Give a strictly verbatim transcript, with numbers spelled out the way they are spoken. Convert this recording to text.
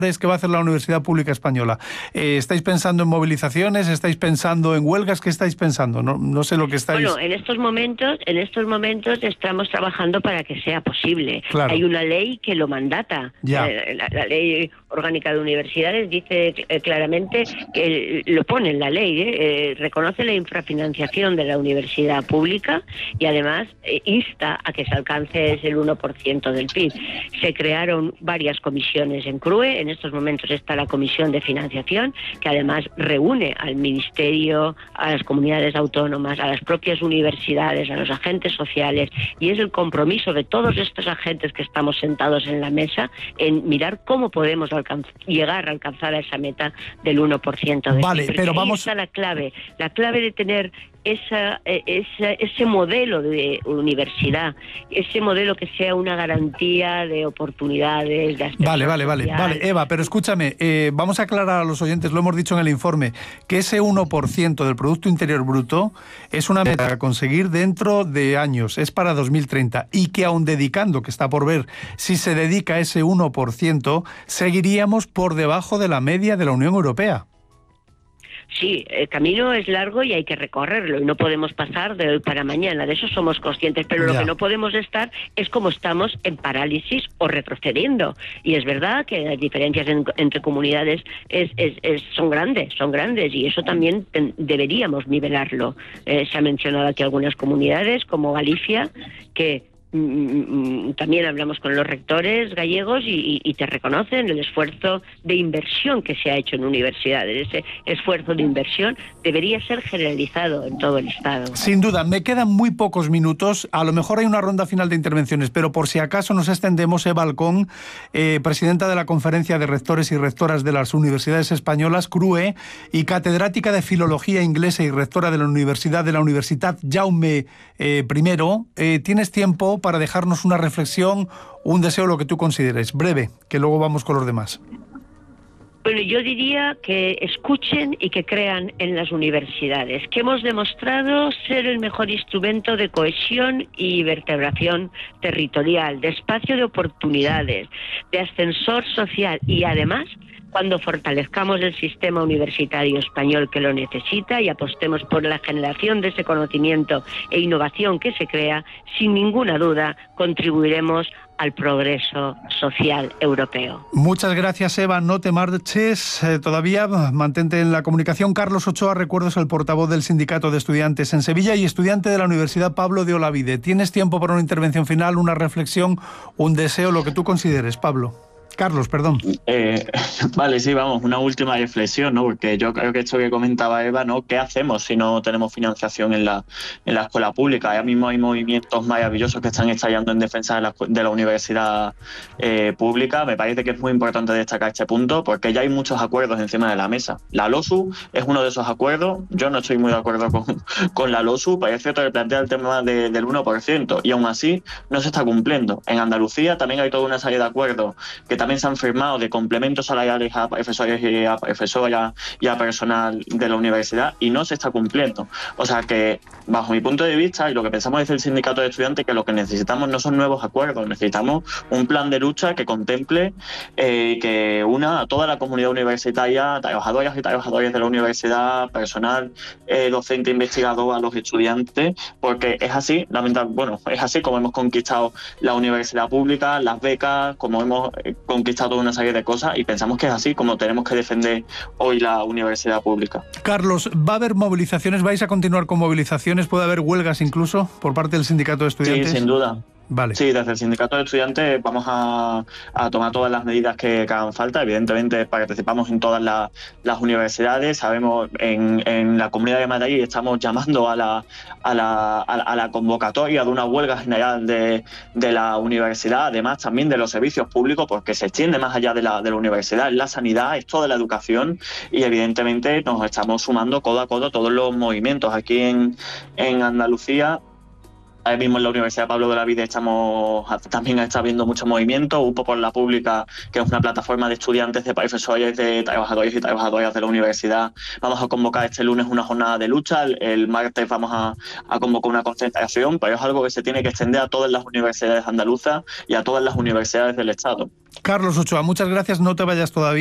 que va a hacer la Universidad Pública Española. Eh, ¿Estáis pensando en movilizaciones? ¿Estáis pensando en huelgas? ¿Qué estáis pensando? No, no sé lo que estáis... Bueno, en estos momentos, en estos momentos estamos trabajando para que sea posible. Claro. Hay una ley que lo mandata. Ya. Eh, la, la Ley Orgánica de Universidades dice eh, claramente que lo pone en la ley, ¿eh? Eh, reconoce la infrafinanciación de la universidad pública y además eh, insta a que se alcance ese el uno por ciento del P I B. Se crearon varias comisiones en C R U E. En estos momentos está la Comisión de Financiación, que además reúne al Ministerio, a las comunidades autónomas, a las propias universidades, a los agentes sociales, y es el compromiso de todos estos agentes que estamos sentados en la mesa en mirar cómo podemos alcanzar, llegar a alcanzar a esa meta del uno por ciento del vale, P I B. pero ahí vamos... está la clave, la clave de tener esa, esa, ese modelo de universidad, ese modelo que sea una garantía de oportunidades, de aspecto Vale, vale, vale, social. vale, Eva, pero escúchame, eh, vamos a aclarar a los oyentes, lo hemos dicho en el informe, que ese uno por ciento del Producto Interior Bruto es una meta a conseguir dentro de años, es para dos mil treinta, y que aun dedicando, que está por ver, si se dedica ese uno por ciento, seguiríamos por debajo de la media de la Unión Europea. Sí, el camino es largo y hay que recorrerlo y no podemos pasar de hoy para mañana, de eso somos conscientes, pero Ya. lo que no podemos estar es como estamos en parálisis o retrocediendo. Y es verdad que las diferencias en, entre comunidades es, es, es, son grandes, son grandes y eso también ten, deberíamos nivelarlo. Eh, se ha mencionado aquí algunas comunidades como Galicia que también hablamos con los rectores gallegos y, y te reconocen el esfuerzo de inversión que se ha hecho en universidades. Ese esfuerzo de inversión debería ser generalizado en todo el Estado. Sin duda, me quedan muy pocos minutos, a lo mejor hay una ronda final de intervenciones, pero por si acaso nos extendemos, Eva Alcón, eh, presidenta de la Conferencia de Rectores y Rectoras de las Universidades Españolas, C R U E, y catedrática de Filología Inglesa y rectora de la Universidad de la Universitat Jaume eh, I, eh, tienes tiempo para dejarnos una reflexión, un deseo, lo que tú consideres, breve, que luego vamos con los demás. Bueno, yo diría que escuchen y que crean en las universidades, que hemos demostrado ser el mejor instrumento de cohesión y vertebración territorial, de espacio de oportunidades, de ascensor social y además cuando fortalezcamos el sistema universitario español que lo necesita y apostemos por la generación de ese conocimiento e innovación que se crea, sin ninguna duda contribuiremos al progreso social europeo. Muchas gracias, Eva. No te marches eh, todavía, mantente en la comunicación. Carlos Ochoa, recuerdo, es el portavoz del Sindicato de Estudiantes en Sevilla y estudiante de la Universidad Pablo de Olavide. ¿Tienes tiempo para una intervención final, una reflexión, un deseo, lo que tú consideres, Pablo? Carlos, perdón. Eh, vale, sí, vamos, una última reflexión, ¿no? Porque yo creo que esto que comentaba Eva, ¿no? ¿Qué hacemos si no tenemos financiación en la, en la escuela pública? Ahora mismo hay movimientos maravillosos que están estallando en defensa de la, de la universidad eh, pública. Me parece que es muy importante destacar este punto porque ya hay muchos acuerdos encima de la mesa. La LOSU es uno de esos acuerdos. Yo no estoy muy de acuerdo con, con la LOSU. Parece que plantea el tema de, del uno por ciento y aún así no se está cumpliendo. En Andalucía también hay toda una serie de acuerdos que también se han firmado de complementos salariales a profesores y a profesoras y a personal de la universidad y no se está cumpliendo. O sea que, bajo mi punto de vista, y lo que pensamos desde el sindicato de estudiantes, que lo que necesitamos no son nuevos acuerdos, necesitamos un plan de lucha que contemple eh, que una a toda la comunidad universitaria, trabajadoras y trabajadores de la universidad, personal, eh, docente, investigador, a los estudiantes, porque es así, lamentablemente, bueno, es así como hemos conquistado la universidad pública, las becas, como hemos eh, conquistado una serie de cosas y pensamos que es así como tenemos que defender hoy la universidad pública. Carlos, ¿va a haber movilizaciones? ¿Vais a continuar con movilizaciones? ¿Puede haber huelgas incluso por parte del sindicato de estudiantes? Sí, sin duda. Vale. Sí, desde el sindicato de estudiantes vamos a, a tomar todas las medidas que, que hagan falta. Evidentemente participamos en todas la, las universidades. Sabemos en, en la Comunidad de Madrid estamos llamando a la, a la, a la convocatoria de una huelga general de, de la universidad, además también de los servicios públicos, porque se extiende más allá de la, de la universidad, es la sanidad, es toda la educación y evidentemente nos estamos sumando codo a codo todos los movimientos aquí en, en Andalucía. Ahora mismo en la Universidad Pablo de Olavide estamos, también está habiendo mucho movimiento. U P O por la Pública, que es una plataforma de estudiantes, de profesores, de trabajadores y trabajadoras de la universidad. Vamos a convocar este lunes una jornada de lucha. El, el martes vamos a, a convocar una concentración, pero es algo que se tiene que extender a todas las universidades andaluzas y a todas las universidades del Estado. Carlos Ochoa, muchas gracias. No te vayas todavía.